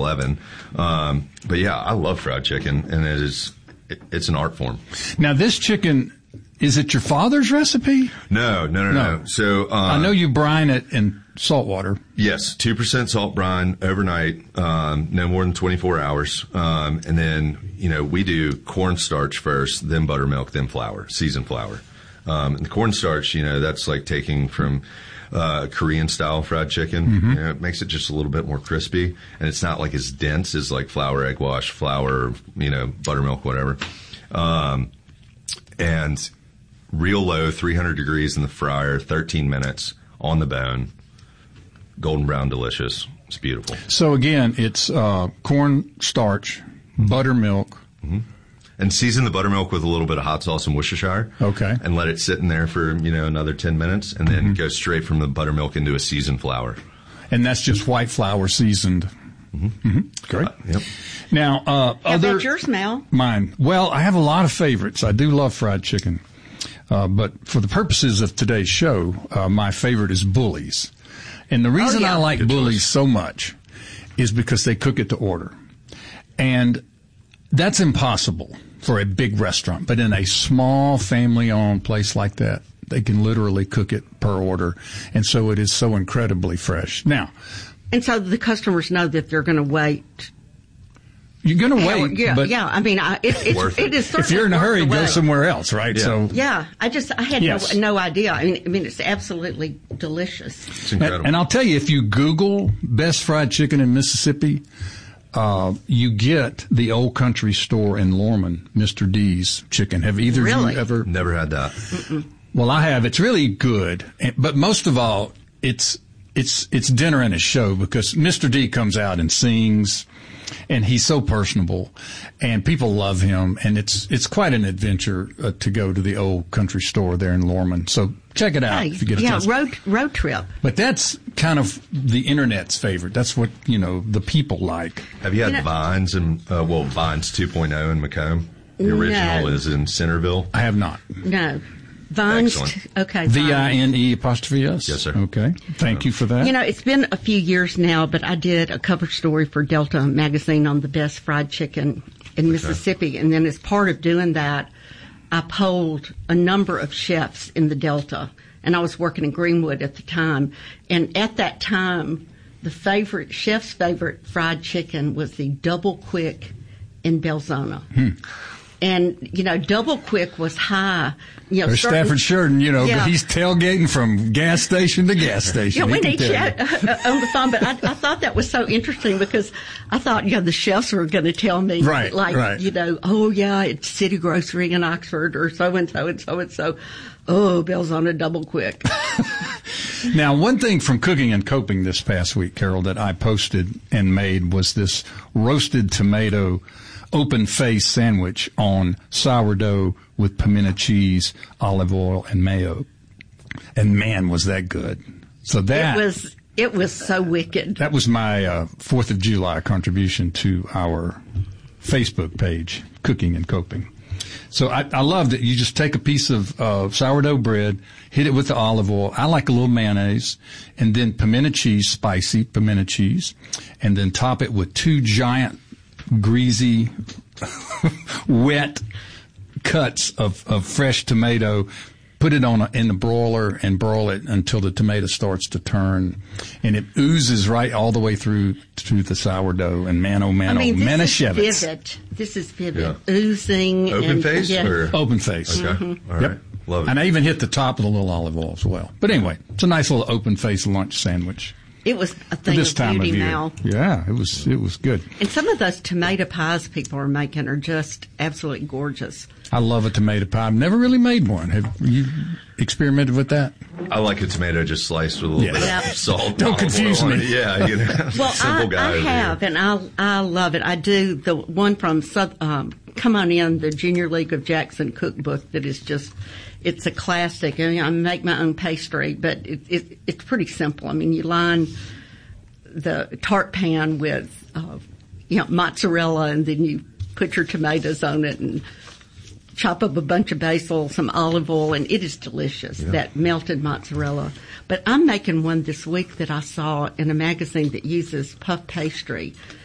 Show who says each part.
Speaker 1: 11. But yeah, I love fried chicken, and it's an art form.
Speaker 2: Now, this chicken, is it your father's recipe?
Speaker 1: No. So
Speaker 2: I know you brine it in salt water.
Speaker 1: Yes, 2% salt brine overnight, no more than 24 hours. And then, we do cornstarch first, then buttermilk, then flour, seasoned flour. And the cornstarch, that's like taking from Korean style fried chicken.
Speaker 2: Mm-hmm.
Speaker 1: It makes it just a little bit more crispy, and it's not like as dense as like flour, egg wash, flour, buttermilk, whatever. And real low, 300 degrees in the fryer, 13 minutes on the bone, golden brown, delicious. It's beautiful.
Speaker 2: So again, it's cornstarch, buttermilk.
Speaker 1: Mm-hmm. And season the buttermilk with a little bit of hot sauce and Worcestershire.
Speaker 2: Okay.
Speaker 1: And let it sit in there for, another 10 minutes, and then go straight from the buttermilk into a seasoned flour.
Speaker 2: And that's just white flour seasoned.
Speaker 1: Mm-hmm.
Speaker 2: Mm-hmm. Great.
Speaker 1: Yep.
Speaker 2: Now,
Speaker 3: How about yours, Mel?
Speaker 2: Mine. Well, I have a lot of favorites. I do love fried chicken. But for the purposes of today's show, my favorite is Bully's. And the reason I like Bully's so much is because they cook it to order. And that's impossible for a big restaurant. But in a small family-owned place like that, they can literally cook it per order. And so it is so incredibly fresh. Now.
Speaker 3: And so the customers know that they're going to wait.
Speaker 2: You're going to wait.
Speaker 3: Yeah. I mean, it is certainly
Speaker 2: if you're in a hurry, go somewhere else, right?
Speaker 1: Yeah.
Speaker 2: So.
Speaker 3: Yeah. I had no idea. I mean, it's absolutely delicious.
Speaker 1: It's incredible.
Speaker 2: And I'll tell you, if you Google best fried chicken in Mississippi, you get the Old Country Store in Lorman, Mr. D's chicken. Have either of you ever?
Speaker 1: Never had that.
Speaker 3: Mm-mm.
Speaker 2: Well, I have. It's really good. But most of all, it's dinner and a show because Mr. D comes out and sings. And he's so personable, and people love him, and it's quite an adventure to go to the Old Country Store there in Lorman. So check it out if you get a chance.
Speaker 3: road trip.
Speaker 2: But that's kind of the internet's favorite. That's what the people like.
Speaker 1: Have you had Vines and Vines 2.0 in Macomb? The original is in Centerville.
Speaker 2: I have not.
Speaker 3: No. Vines.
Speaker 1: Excellent.
Speaker 3: Okay.
Speaker 2: VINE''S?
Speaker 1: Yes, sir.
Speaker 2: Okay. Thank you for that.
Speaker 3: It's been a few years now, but I did a cover story for Delta magazine on the best fried chicken in Mississippi. And then as part of doing that, I polled a number of chefs in the Delta. And I was working in Greenwood at the time. And at that time, the chef's favorite fried chicken was the Double Quick in Belzona. And, Double Quick was high.
Speaker 2: There's Stafford Sheridan, but he's tailgating from gas station to gas station.
Speaker 3: Yeah, we need chat on the phone, but I thought that was so interesting because I thought, the chefs were going to tell me, it's City Grocery in Oxford or so-and-so and so-and-so. Oh, Belzona Double Quick.
Speaker 2: Now, one thing from Cooking and Coping this past week, Carol, that I posted and made was this roasted tomato open face sandwich on sourdough with pimento cheese, olive oil, and mayo. And man, was that good. So that
Speaker 3: it was so wicked.
Speaker 2: That was my 4th of July contribution to our Facebook page, Cooking and Coping. So I loved it. You just take a piece of sourdough bread, hit it with the olive oil. I like a little mayonnaise, and then pimento cheese, spicy pimento cheese, and then top it with 2 giant greasy, wet cuts of fresh tomato. Put it in the broiler and broil it until the tomato starts to turn, and it oozes right all the way through to the sourdough. And man, oh man,
Speaker 3: Manischewitz. This is vivid. Yeah. Oozing.
Speaker 1: Open face? Or?
Speaker 2: Open face.
Speaker 1: Okay.
Speaker 3: Mm-hmm.
Speaker 1: All right.
Speaker 2: Yep.
Speaker 1: Love it.
Speaker 2: And I even hit the top of the little olive oil as well. But anyway, it's a nice little open face lunch sandwich.
Speaker 3: It was a thing
Speaker 2: this
Speaker 3: of
Speaker 2: time
Speaker 3: beauty
Speaker 2: of year.
Speaker 3: now.
Speaker 2: Yeah, it was good.
Speaker 3: And some of those tomato pies people are making are just absolutely gorgeous.
Speaker 2: I love a tomato pie. I've never really made one. Have you experimented with that?
Speaker 1: I like a tomato just sliced with a little bit of salt.
Speaker 2: Don't confuse me.
Speaker 1: Yeah,
Speaker 3: Well,
Speaker 1: simple guy.
Speaker 3: I have, and I love it. I do the one from Come On In, the Junior League of Jackson cookbook that is just, it's a classic. I make my own pastry, but it's pretty simple. I mean, you line the tart pan with, mozzarella, and then you put your tomatoes on it and chop up a bunch of basil, some olive oil, and it is delicious, that melted mozzarella. But I'm making one this week that I saw in a magazine that uses puff pastry.